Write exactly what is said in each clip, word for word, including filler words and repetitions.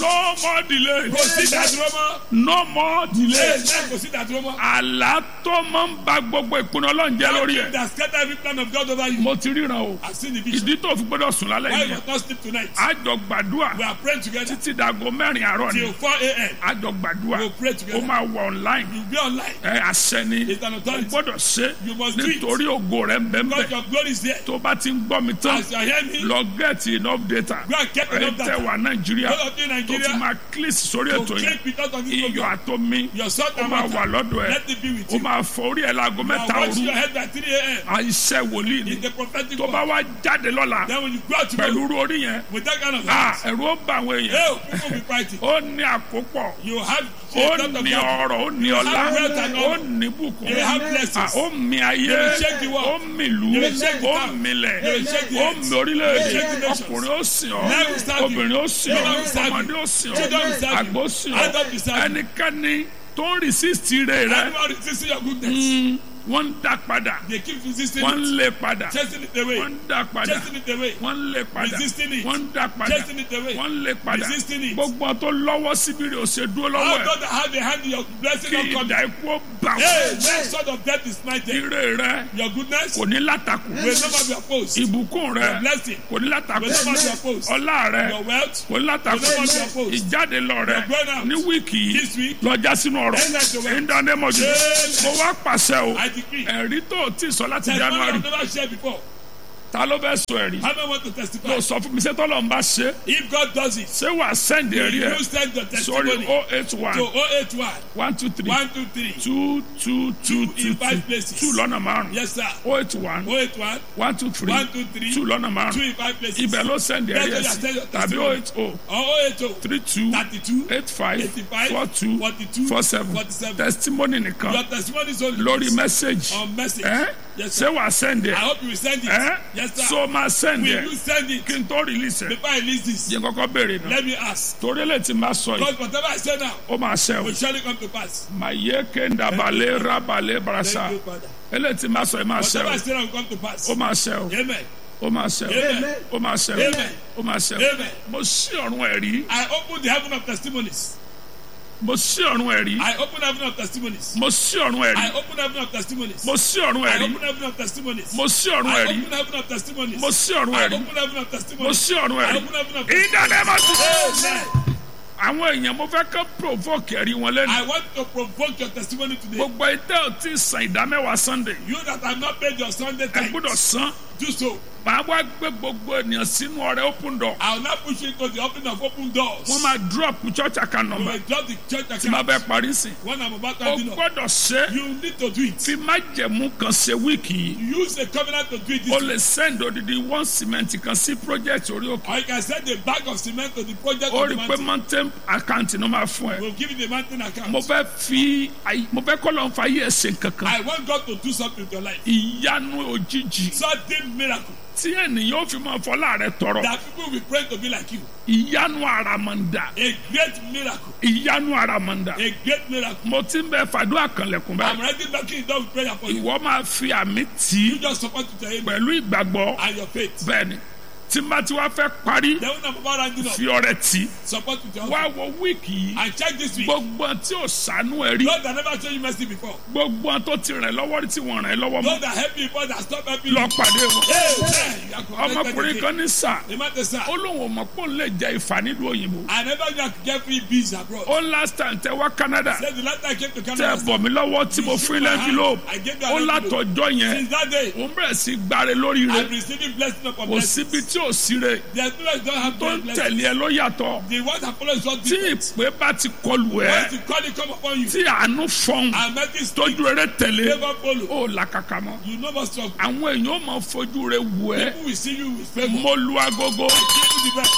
No more delay. Kò sí ìdádúró mọ́. No more delay. Amen. Kò sí ìdádúró mọ́. Àlá tó máa ń ba gbogbo ìpinnu Ọlọ́run jẹ́ lórí ẹ̀. That scatter every plan of God over you. Mo ti ríran o. I've seen the vision. Ìdí tó fi gbọ́dọ̀ sùn lálẹ́ Why yìí. you must not sleep tonight? A jọ gbàdúrà We are praying together títí dago mẹ́rin àárọ̀ ni. till four a.m. A jọ gbàdúrà. We'll pray Ó together. máa wọ online. You'll be online. Ẹ àṣẹ ni. It's an O authority. gbọ́dọ̀ ṣe. You must do it. Nítorí ògo rẹ̀ ń bẹ ń Because bẹ. your glory is there. Tó bá ti ń gbọ́ mi tán. As you are hearing me, Lọ get enough data. go and get Ẹ enough tẹ data. wà Nàìjíríà. Those of you in Tó fi Nigeria, máa click sórí to ètò yẹn. click because of this Iyọ̀ program. àtomi. Your salt Ó and máa wà water. lọ́dọ̀ ẹ̀. Let it be with Ó you. máa fọ orí ẹ̀ láago Now mẹ́ta watch òru. your head by three a.m. Àìṣẹ́ wòlíì ni. It's the prophetic Tó bá word. wá jáde lọ́la. Then when you go out to Pẹ̀lú go orí yẹn. with that kind of Ah, hands, ẹ̀rù ó bà àwọn èèyàn. hey, people will be fighting. Ó ní àkópọ̀. You have Ó a lot of ní wealth. ọrọ̀, ó ní You ọlá, have wealth and ó honor. ní bùkún. You have Ah, blessings. ó mi ayé, You will shake the world. ó mi ìlú, You will shake the ó town. mi ilẹ̀, You will shake the ó earth. mi You will orílẹ̀-èdè. shake the nations. Ọkùnrin ó sìn ọ́, Men will serve you. obìnrin ó sìn Women ọ́, will serve you. ọmọdé ó sìn Children will ọ́, serve you. àgbò sìn Adults will ọ́. serve you. Ẹnikẹ́ni tó ń resist ire rẹ, Anyone resisting your goodness, mm, wọ́n ń dá padà, they keep resisting wọ́n ń it, lé padà, chasing it away, wọ́n ń dá padà, chasing it away, wọ́n ń lé padà, resisting it, wọ́n ń dá padà, chasing it away, wọ́n ń lé padà. resisting it. Gbogbo tó lọ́wọ́ síbi rẹ̀ ò ṣe dúró lọ́wọ́ How ẹ̀. God that have a hand in your blessing Kí not coming. ìdá ikú ó bà Hey, wọ́n. that sort of death is smited. Ire rẹ Your goodness kò ní látakò. will never be opposed. Ìbùkún rẹ Your blessing kò ní látakò. will never be opposed. Ọlá rẹ Your wealth kò ní látakò. will never be opposed. Ìjáde lọ rẹ Your going out ní wíìkì this week, yìí lọ́jà sínú ọ̀rọ̀. enter the well. Ìdánimọ̀jù. Amen. Mo wá pàṣẹ o. I decree. Ẹ̀rí tó o tí sọ láti Testimony January. I've never shared before. Ta ló fẹ́ sọ ẹ̀rí? How do I want to testify? Yóò sọ fún mi ṣé tọ́lọ̀ ń bá ṣe. If God does it, Ṣé wàá sẹ́ndì ẹ̀rí will ẹ̀? you send your Sórí testimony oh eight one to oh eight one, one two three one two three, two two two two in five two places. two lọ́nà márùn-ún. Yes, sir. oh eight one oh eight one, one two three one two three, two lọ́nà two márùn-ún. in five places. Ibẹ̀ ló sẹ́ndì ẹ̀rí ẹ̀ That's sí. where you send your Tàbí testimony. oh eight oh Or oh eight oh, three two thirty-two, eight five eighty-five, four two forty-two, four seven. forty-seven. Testimony nìkan Your testimony is only lórí this. message. On message. Ẹ́ Yes, ṣé sir. wàá sẹ́ndì I ẹ̀? hope you will send it. Ẹ́ Yes, sir. so máa sẹ́ndì Will ẹ̀ you send it kí n tó release ẹ̀. before I release this? Jẹ́ kọ́kọ́ béèrè náà. Let me ask. Torí lè ti máa sọ yìí, Because whatever I say now ó máa ṣẹ o. will surely come to pass. Màyé kéńdà balẹ̀ rábalẹ̀ barasa. Thank you, Father. Eléyìí ti máa sọ yìí máa ṣẹ Whatever I o. say now will come to pass. Ó máa ṣẹ o. Amen. Ó máa ṣẹ o. Amen. Ó máa ṣẹ o. Amen. Ó máa ṣẹ o. Amen. Mo ṣí ọ̀run ẹ̀rí. I open the heaven of testimonies. Mo ṣí ọ̀run ẹ̀rí. I open heaven of testimonies. Mo ṣí ọ̀run ẹ̀rí. I open heaven of testimonies. Mo ṣí ọ̀run I ẹ̀rí. open heaven of testimonies. Mo ṣí ọ̀run I ẹ̀rí. open heaven of testimonies. Mo ṣí ọ̀run I ẹ̀rí. open heaven of Mo testimonies. ṣí ọ̀run I ẹ̀rí. open heaven of Ìdánimọ̀ ti. Amen. Àwọn èèyàn mo fẹ́ kọ́ provoke ẹ̀rí wọn lẹ́nu. I want to provoke your testimony today. Gbogbo ìtẹ́ ò tí ì san ìdámẹ́wàá Sunday. You that have not paid your Sunday Ẹ tithe, gbọ́dọ̀ san. do so. Màá wá gbé gbogbo ènìyàn sínú ọrẹ open door. I will not push you into the opening of open doors. Wọ́n máa drop church account You number. will drop the church Tí máa bẹ account. parí sí. When I'm about to O hand it up, gbọ́dọ̀ ṣe. you need to do it. Fi májẹ̀mú kan ṣe wíìkì yìí. Use a covenant to do it O this lè week. send odidi one cement kan sí project orí òkè. Or you can send a bag of cement to the project Ó of rí the i pé mountain. mountain account ni wọ́n máa fún ẹ. We'll give you the mountain account. Mo fẹ́ fi ayi- mo fẹ́ kọ́ lọ́n fa ayé ẹ̀sìn kankan. I want God to do something with your life. Ìyanu òjijì Sudden miracle. tí ènìyàn fi máa fọlá rẹ tọrọ. That people will pray to be like you. Ìyanu àràmàǹdà. A great miracle. Ìyanu àràmàǹdà. A great miracle. Mo ti ń bẹ fàdúrà kanlẹ̀kùn I'm báyìí. ready knocking it down with prayer for you. Ìwọ máa fi àmì tì You í just support with your amen pẹ̀lú ìgbàgbọ́. and your faith. Bẹ́ẹ̀ni, tí n bá ti wá fẹ́ parí, Then when I'm about rounding up, fi ọrẹ tì í. support with your Wá faith. wo wíìkì yìí. And check this week. Gbogbo ohun tí ò sànú ẹ rí. Lord that never show you mercy before. Gbogbo ohun tó ti rìn lọ́wọ́ rí tí wọ́n rìn lọ́wọ́ mọ́. Lord that help you before that stop helping Lọ you. pàdé wọn. Amen. You are connected Ọmọkùnrin again. kan ní sà. The man said, sir, Ó lóun ò mọ̀ pé òun lè jẹ ìfà nílùú òyìnbó. I never knew I could get free bees abroad. Ó last time tẹ wá Canada. Said the last time I came to Tẹ Canada, bọ̀ mí lọ́wọ́ tí mo fún ilé envelope. I gave you Ó an envelope. látọjọ́ yẹn. Since that day, Òun bẹ̀rẹ̀ sí gbáre lórí I'm rẹ̀. receiving blessing upon Kò síbi blessings. tí ò sí rẹ̀. There's no like don't have Tó great ń blessings. tẹ̀lé ẹ ló yàtọ̀. The one that follows God Tí different. ìpè bá ti kọlù ẹ. Once the calling come upon you, Tí àánú fọ́n. and make it speak, Tójú rere tẹ̀lé. never follow. Ó làkàkà mọ́. You never struggle. Àwọn èèyàn ó máa fojú rẹ̀ wù ẹ́. People will see you with favor. Mo lu agogo. Give you the best.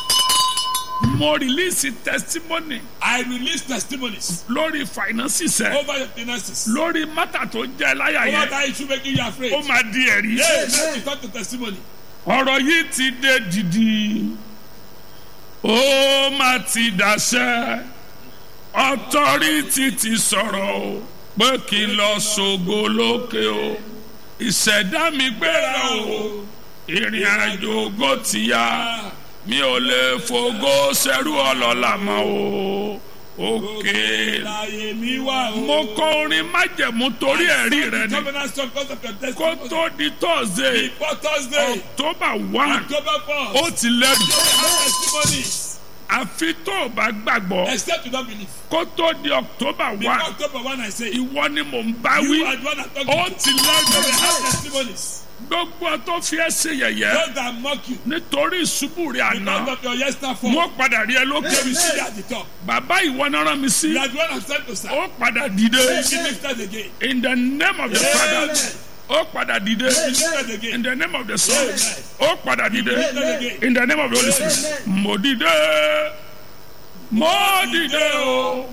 Mo release testimony I release testimonies lórí finances ẹ. over your finances. Lórí mátà tó jẹ́ láyà Over yẹn. that issue making you afraid. Ó máa di ẹ̀rí. Yes, let me come to testimony. Ọ̀rọ̀ yìí ti dé dìdì. Ó máa ti dàṣẹ. Authority ti sọ̀rọ̀ o. Pé kí n lọ ṣògo lókè o. Ìṣẹ̀dá mi gbéra o. Ìrìn àjò ògo ti yá. mi ò lè fògo sẹ́rù ọlọ́lá mọ́ o òkè. láyé mi wá o. mo kọ orin májẹ̀mú torí ẹ̀rí rẹ ni covenant song because of your kó testimony. tó di Thursday before Thursday. October one October fourth. ó ti lẹ́rìí have testimonies. àfi tó o bá gbàgbọ́ except you don't believe. kó tó di October before one October one I say. ìwọ ni mò ń bá you wí are the one that talk ó to. ti you lẹ́rìí have testimonies. gbogbo tó fi ẹ́ ṣe yẹ̀yẹ́ those that mock you. nítorí ìṣubú rẹ àná because of your yesterday fall. wọ́n padà rí ẹ lókè they will see you at the top. bàbá ìwọ náà rán mi sí you are the one that sent to serve. ó padà dìde be lifted again. in the name of the Father ó padà dìde be lifted again. in the name of the Son ó padà dìde in the name of the Holy Spirit mo dìde mo dìde o.